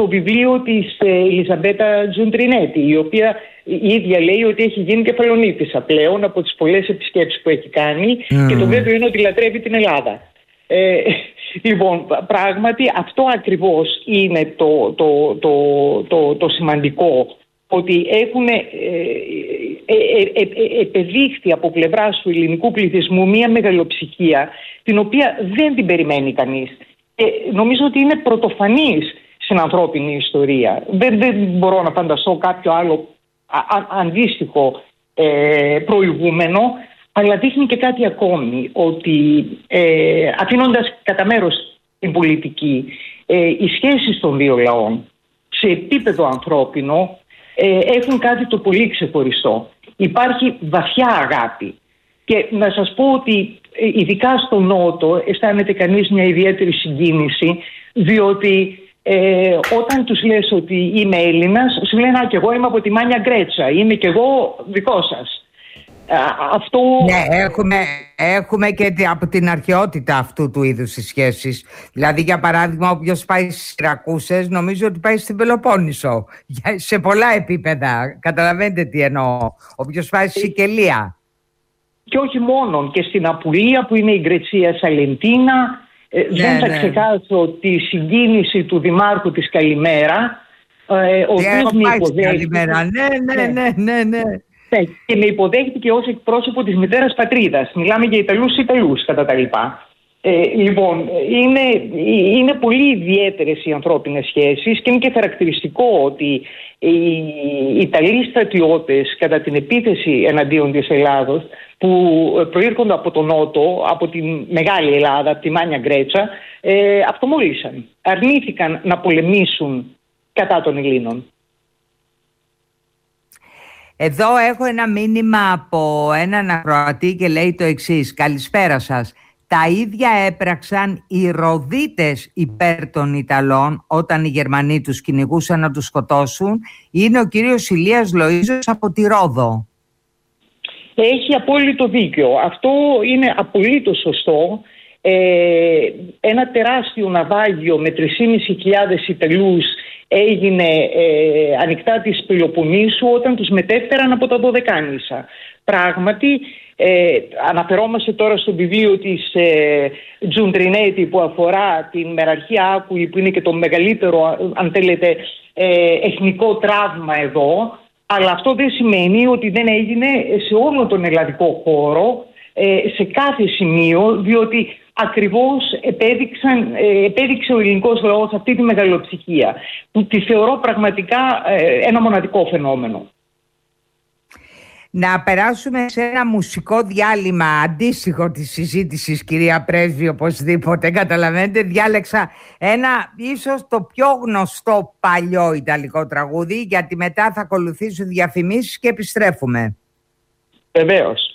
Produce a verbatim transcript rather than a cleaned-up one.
στο βιβλίο της Ελιζαμπέτα Τζουντρινέτη, η οποία η ίδια λέει ότι έχει γίνει κεφαλονίτισσα πλέον από τις πολλές επισκέψεις που έχει κάνει mm. και το βέβαιο είναι ότι λατρεύει την Ελλάδα. Ε, λοιπόν, πράγματι αυτό ακριβώς είναι το, το, το, το, το σημαντικό, ότι έχουν ε, ε, ε, ε, επεδείχθη από πλευράς του ελληνικού πληθυσμού μία μεγαλοψυχία την οποία δεν την περιμένει κανείς. Και νομίζω ότι είναι πρωτοφανής στην ανθρώπινη ιστορία. Δεν, δεν μπορώ να φανταστώ κάποιο άλλο α, α, αντίστοιχο ε, προηγούμενο, αλλά δείχνει και κάτι ακόμη, ότι ε, αφήνοντας κατά μέρος την πολιτική, ε, οι σχέσεις των δύο λαών σε επίπεδο ανθρώπινο ε, έχουν κάτι το πολύ ξεχωριστό. Υπάρχει βαθιά αγάπη. Και να σας πω ότι ε, ειδικά στο Νότο αισθάνεται κανείς μια ιδιαίτερη συγκίνηση, διότι ε, όταν τους λες ότι είμαι Έλληνας, σου λένε «Α, και εγώ είμαι από τη Μάνια Γκρέτσα, είμαι και εγώ δικό σας». Αυτό... Ναι, έχουμε, έχουμε και από την αρχαιότητα αυτού του είδους τις σχέσεις. Δηλαδή, για παράδειγμα, όποιος πάει στις Σιρακούσες νομίζω ότι πάει στην Πελοπόννησο. Σε πολλά επίπεδα. Καταλαβαίνετε τι εννοώ. Όποιος πάει στη Σικελία. Και όχι μόνο. Και στην Απουλία που είναι η Γκρετσία Σαλεντίνα. Ε, ναι, δεν θα ναι. ξεχάσω τη συγκίνηση του Δημάρχου της Καλημέρα. Ε, ο οποίος με υποδέχτηκε. Ναι, ναι, ναι, ναι, ναι. Ναι, και με υποδέχτηκε ως εκπρόσωπο της μητέρας πατρίδας. Μιλάμε για Ιταλούς Ιταλούς κατά τα λοιπά. Ε, λοιπόν, είναι, είναι πολύ ιδιαίτερες οι ανθρώπινες σχέσεις και είναι και χαρακτηριστικό ότι οι Ιταλοί στρατιώτες κατά την επίθεση εναντίον της Ελλάδος, που προήρχονται από τον Νότο, από τη Μεγάλη Ελλάδα, από τη Μάνια Γκρέτσα, ε, αυτομόλυσαν. Αρνήθηκαν να πολεμήσουν κατά των Ελλήνων. Εδώ έχω ένα μήνυμα από έναν ακροατή και λέει το εξής. Καλησπέρα σας. Τα ίδια έπραξαν οι Ροδίτες υπέρ των Ιταλών όταν οι Γερμανοί τους κυνηγούσαν να τους σκοτώσουν. Είναι ο κύριος Ηλίας Λοΐζος από τη Ρόδο. Έχει απόλυτο δίκιο. Αυτό είναι απολύτως σωστό. Ε, ένα τεράστιο ναυάγιο με τρεις χιλιάδες πεντακόσιους Ιταλούς έγινε ε, ανοιχτά της Πελοποννήσου όταν τους μετέφεραν από τα Δωδεκάνησα. Πράγματι, ε, αναφερόμαστε τώρα στο βιβλίο της ε, Τζουντρινέτη που αφορά την μεραρχία Άκουλη, που είναι και το μεγαλύτερο, αν θέλετε, ε, εθνικό τραύμα εδώ. Αλλά αυτό δεν σημαίνει ότι δεν έγινε σε όλο τον ελλαδικό χώρο, ε, σε κάθε σημείο, διότι ακριβώς επέδειξαν, ε, επέδειξε ο ελληνικός λαός αυτή τη μεγαλοψυχία, που τη θεωρώ πραγματικά ε, ένα μοναδικό φαινόμενο. Να περάσουμε σε ένα μουσικό διάλειμμα αντίστοιχο της συζήτησης, κυρία Πρέσβη, οπωσδήποτε. Καταλαβαίνετε, διάλεξα ένα ίσως το πιο γνωστό παλιό ιταλικό τραγούδι, γιατί μετά θα ακολουθήσουν διαφημίσεις και επιστρέφουμε. Βεβαίως.